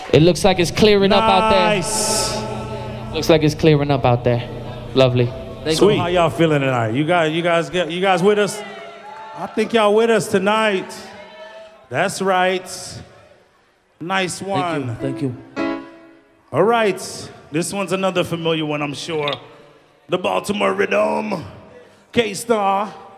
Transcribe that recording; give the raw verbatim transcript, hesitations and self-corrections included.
It looks like it's clearing up out there. Nice. Looks like it's clearing up out there. Lovely. Thank Sweet. You. How y'all feeling tonight? You guys, you guys, get, you guys with us? I think y'all with us tonight. That's right. Nice one. Thank you. Thank you. All right. This one's another familiar one, I'm sure. The Baltimore Rhythm. K-Star.